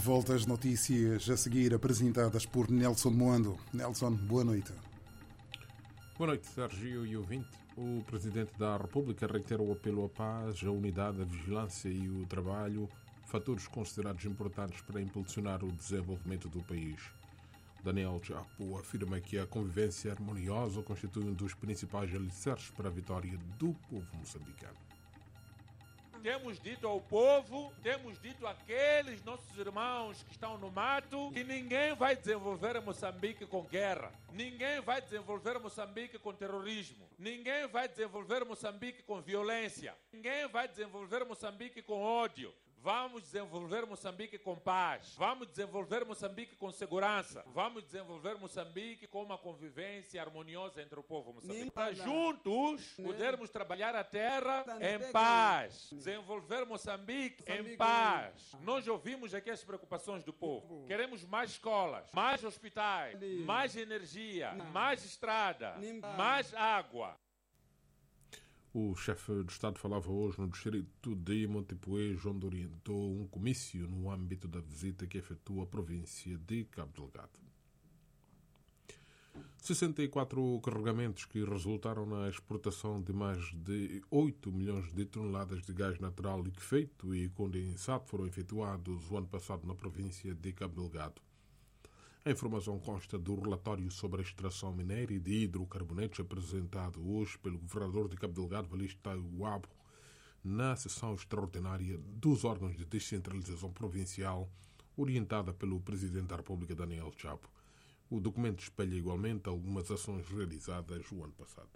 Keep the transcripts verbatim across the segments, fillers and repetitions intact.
volta às notícias a seguir apresentadas por Nelson Moando. Nelson, boa noite. Boa noite, Sérgio e ouvinte. O Presidente da República reitera o apelo à paz, à unidade, à vigilância e o trabalho, fatores considerados importantes para impulsionar o desenvolvimento do país. Daniel Chapo afirma que a convivência harmoniosa constitui um dos principais alicerces para a vitória do povo moçambicano. Temos dito ao povo, temos dito àqueles nossos irmãos que estão no mato, que ninguém vai desenvolver Moçambique com guerra, ninguém vai desenvolver Moçambique com terrorismo, ninguém vai desenvolver Moçambique com violência, ninguém vai desenvolver Moçambique com ódio. Vamos desenvolver Moçambique com paz. Vamos desenvolver Moçambique com segurança. Vamos desenvolver Moçambique com uma convivência harmoniosa entre o povo moçambicano. Para juntos podermos trabalhar a terra em paz. Desenvolver Moçambique em paz. Nós ouvimos aqui as preocupações do povo. Queremos mais escolas, mais hospitais, mais energia, mais estrada, mais água. O chefe do Estado falava hoje no distrito de Montepuez, onde orientou um comício no âmbito da visita que efetua a província de Cabo Delgado. sessenta e quatro carregamentos que resultaram na exportação de mais de oito milhões de toneladas de gás natural liquefeito e condensado foram efetuados o ano passado na província de Cabo Delgado. A informação consta do relatório sobre a extração minéria de hidrocarbonetos apresentado hoje pelo governador de Cabo Delgado, Valista Uabo, na sessão extraordinária dos órgãos de descentralização provincial, orientada pelo Presidente da República, Daniel Chapo. O documento espelha igualmente algumas ações realizadas o ano passado.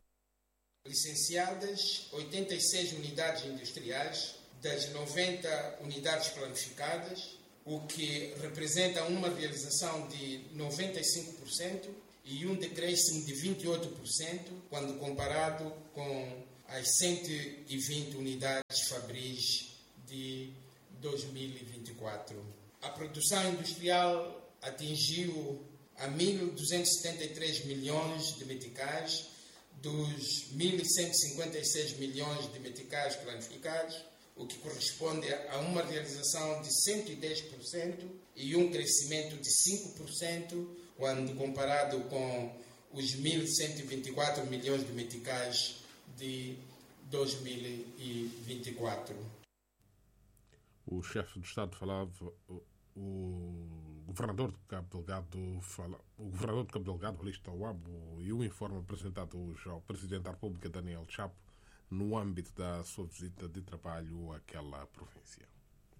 Licenciadas oitenta e seis unidades industriais das noventa unidades planificadas, o que representa uma realização de noventa e cinco por cento e um decréscimo de vinte e oito por cento quando comparado com as cento e vinte unidades fabris de dois mil e vinte e quatro. A produção industrial atingiu a mil duzentos e setenta e três milhões de meticais, dos mil cento e cinquenta e seis milhões de meticais planificados, o que corresponde a uma realização de cento e dez por cento e um crescimento de cinco por cento quando comparado com os mil cento e vinte e quatro milhões de meticais de dois mil e vinte e quatro. O chefe do Estado falava, o governador de Cabo Delgado, fala, o governador de Cabo Delgado, Valista Uabo, e o informe apresentado hoje ao Presidente da República, Daniel Chapo, no âmbito da sua visita de trabalho àquela província.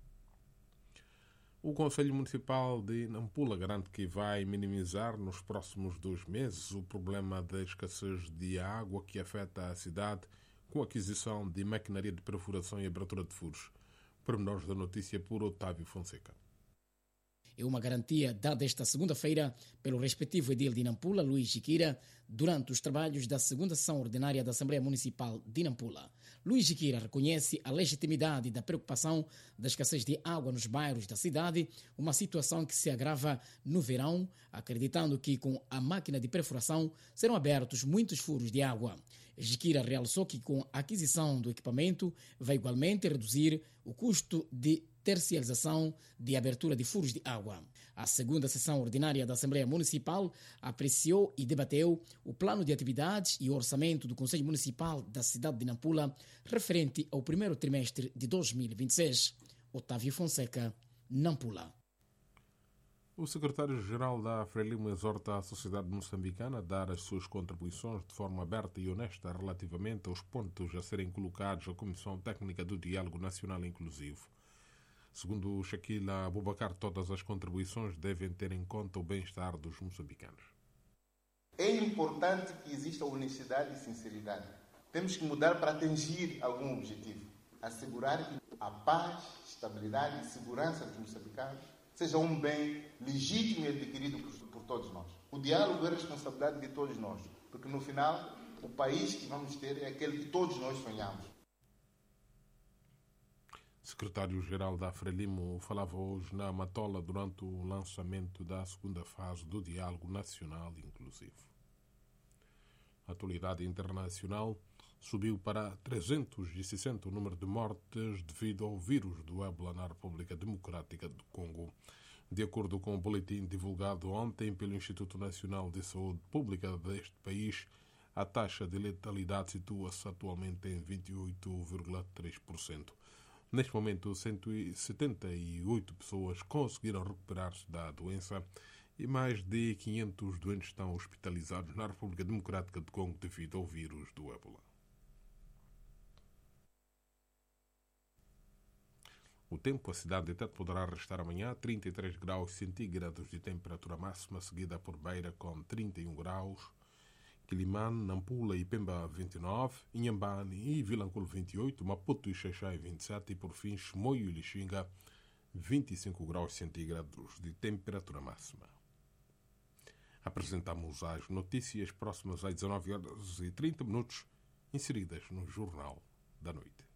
O Conselho Municipal de Nampula garante que vai minimizar nos próximos dois meses o problema da escassez de água que afeta a cidade com a aquisição de maquinaria de perfuração e abertura de furos. Pormenores da notícia por Otávio Fonseca. É uma garantia dada esta segunda-feira pelo respectivo edil de Nampula, Luís Jiquira, durante os trabalhos da segunda sessão ordinária da Assembleia Municipal de Nampula. Luís Jiquira reconhece a legitimidade da preocupação da escassez de água nos bairros da cidade, uma situação que se agrava no verão, acreditando que com a máquina de perfuração serão abertos muitos furos de água. Jiquira realçou que com a aquisição do equipamento vai igualmente reduzir o custo de tercialização de abertura de furos de água. A segunda sessão ordinária da Assembleia Municipal apreciou e debateu o plano de atividades e o orçamento do Conselho Municipal da cidade de Nampula referente ao primeiro trimestre de dois mil e vinte e seis. Otávio Fonseca, Nampula. O secretário-geral da Frelimo exorta a sociedade moçambicana a dar as suas contribuições de forma aberta e honesta relativamente aos pontos a serem colocados à Comissão Técnica do Diálogo Nacional Inclusivo. Segundo Shaquila Abubakar, todas as contribuições devem ter em conta o bem-estar dos moçambicanos. É importante que exista honestidade e sinceridade. Temos que mudar para atingir algum objetivo. Assegurar que a paz, estabilidade e segurança dos moçambicanos seja um bem legítimo e adquirido por, por todos nós. O diálogo é responsabilidade de todos nós, porque no final o país que vamos ter é aquele que todos nós sonhamos. Secretário-Geral da Frelimo falava hoje na Matola durante o lançamento da segunda fase do Diálogo Nacional Inclusivo. Atualidade internacional. subiu para trezentos e sessenta o número de mortes devido ao vírus do ébola na República Democrática do Congo. De acordo com o boletim divulgado ontem pelo Instituto Nacional de Saúde Pública deste país, a taxa de letalidade situa-se atualmente em vinte e oito vírgula três por cento. Neste momento, cento e setenta e oito pessoas conseguiram recuperar-se da doença e mais de quinhentos doentes estão hospitalizados na República Democrática do Congo devido ao vírus do ébola. O tempo, a cidade de Tete poderá restar amanhã trinta e três graus centígrados de temperatura máxima, seguida por Beira com trinta e um graus, Quilimane, Nampula e Pemba vinte e nove, Inhambane e Vilanculo vinte e oito, Maputo e Xaixai vinte e sete e por fim Chimoio e Lixinga vinte e cinco graus centígrados de temperatura máxima. Apresentamos as notícias próximas às dezanove horas e trinta minutos, inseridas no Jornal da Noite.